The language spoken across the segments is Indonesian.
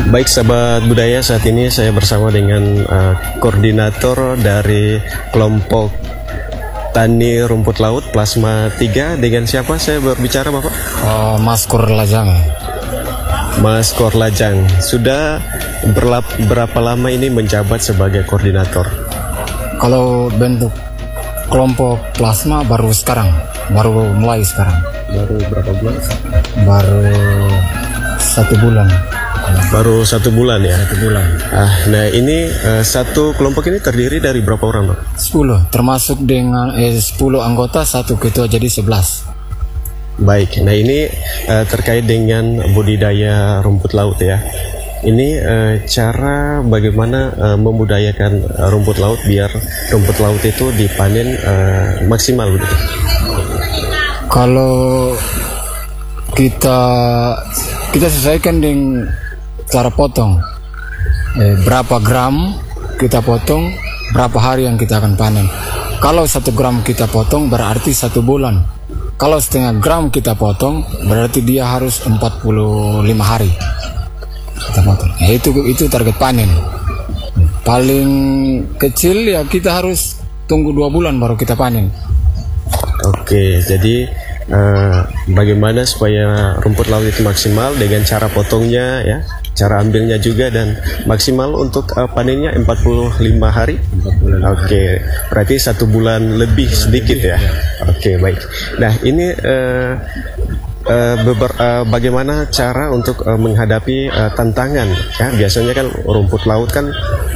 Baik sahabat budaya, saat ini saya bersama dengan koordinator dari kelompok Tani Rumput Laut Plasma 3. Dengan siapa saya berbicara Bapak? Mas Kur Lajang. Mas Kur Lajang, sudah berapa lama ini menjabat sebagai koordinator? Kalau bentuk kelompok plasma baru sekarang, baru mulai sekarang. Baru berapa bulan? Baru 1 bulan. Baru 1 bulan ya? 1 bulan. Nah ini satu kelompok ini terdiri dari berapa orang Pak? 10, termasuk dengan 10 anggota, 1 ketua, jadi 11. Baik, nah ini terkait dengan budidaya rumput laut ya. Ini cara bagaimana membudayakan rumput laut biar rumput laut itu dipanen maksimal begitu. Kalau kita sesuaikan dengan cara potong, berapa gram kita potong, berapa hari yang kita akan panen. Kalau 1 gram kita potong berarti 1 bulan. Kalau setengah gram kita potong berarti dia harus 45 hari kita potong. Itu target panen. Paling kecil ya kita harus tunggu 2 bulan baru kita panen. Oke, jadi bagaimana supaya rumput laut itu maksimal dengan cara potongnya ya, cara ambilnya juga, dan maksimal untuk panennya 45 hari. Oke, berarti 1 bulan lebih sedikit ya. Oke, baik. Nah ini bagaimana cara untuk menghadapi tantangan ya? Biasanya kan rumput laut kan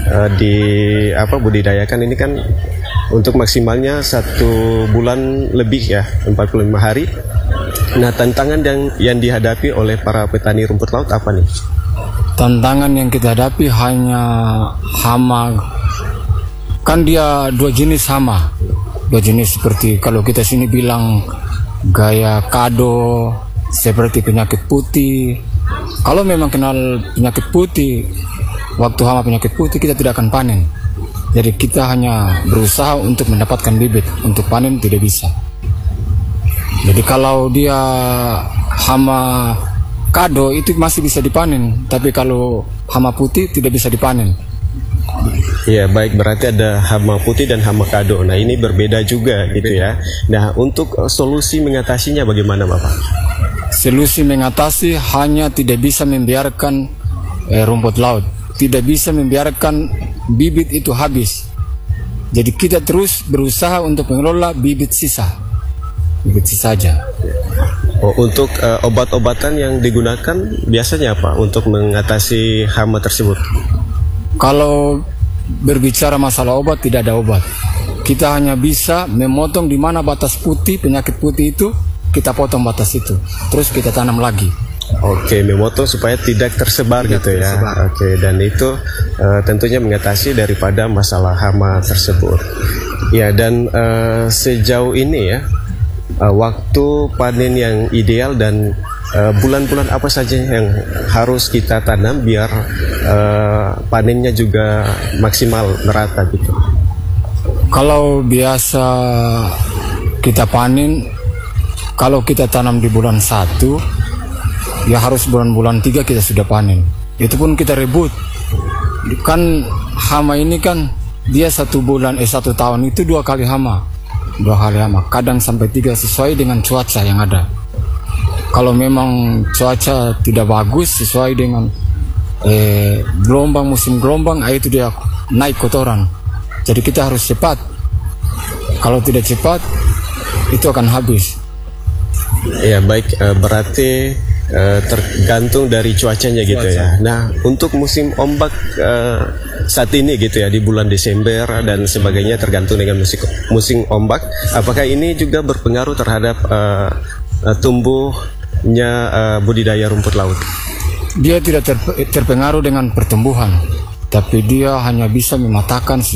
budidayakan ini kan untuk maksimalnya 1 bulan lebih ya, 45 hari. Nah tantangan yang dihadapi oleh para petani rumput laut apa nih? Tantangan yang kita hadapi hanya hama. Kan dia 2 jenis hama. 2 jenis seperti kalau kita sini bilang gaya kado, seperti penyakit putih. Kalau memang kenal penyakit putih, waktu hama penyakit putih kita tidak akan panen. Jadi kita hanya berusaha untuk mendapatkan bibit, untuk panen tidak bisa. Jadi kalau dia hama kado itu masih bisa dipanen, tapi kalau hama putih tidak bisa dipanen. Ya baik, berarti ada hama putih dan hama kado. Nah ini berbeda juga gitu ya. Nah untuk solusi mengatasinya bagaimana Bapak? Solusi mengatasi hanya tidak bisa membiarkan rumput laut, tidak bisa membiarkan bibit itu habis. Jadi kita terus berusaha untuk mengelola bibit sisa aja. Untuk obat-obatan yang digunakan biasanya apa untuk mengatasi hama tersebut? Kalau berbicara masalah obat, tidak ada obat. Kita hanya bisa memotong di mana batas putih, penyakit putih itu, kita potong batas itu, terus kita tanam lagi. Oke, memotong supaya tidak tersebar gitu ya. Oke, dan itu tentunya mengatasi daripada masalah hama tersebut. Ya, dan sejauh ini ya, waktu panen yang ideal dan bulan-bulan apa saja yang harus kita tanam biar panennya juga maksimal merata gitu. Kalau biasa kita panen, kalau kita tanam di bulan 1, ya harus bulan 3 kita sudah panen. Itu pun kita rebut. Kan hama ini kan dia 1 tahun itu 2 kali hama. 2 kali hama, kadang sampai 3 sesuai dengan cuaca yang ada. Kalau memang cuaca tidak bagus sesuai dengan musim gelombang, itu dia naik kotoran. Jadi kita harus cepat. Kalau tidak cepat itu akan habis. Ya baik, berarti tergantung dari cuacanya gitu ya. Nah untuk musim ombak saat ini gitu ya, di bulan Desember dan sebagainya, tergantung dengan musim ombak, apakah ini juga berpengaruh terhadap tumbuhnya budidaya rumput laut? Dia tidak terpengaruh dengan pertumbuhan, tapi dia hanya bisa mematahkan